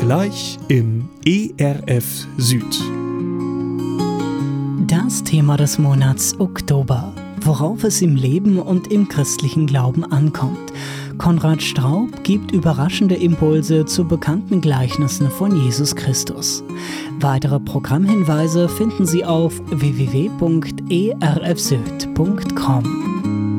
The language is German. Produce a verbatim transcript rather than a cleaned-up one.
Gleich im E R F Süd. Das Thema des Monats Oktober, worauf es im Leben und im christlichen Glauben ankommt. Konrad Straub gibt überraschende Impulse zu bekannten Gleichnissen von Jesus Christus. Weitere Programmhinweise finden Sie auf w w w punkt e r f süd punkt com.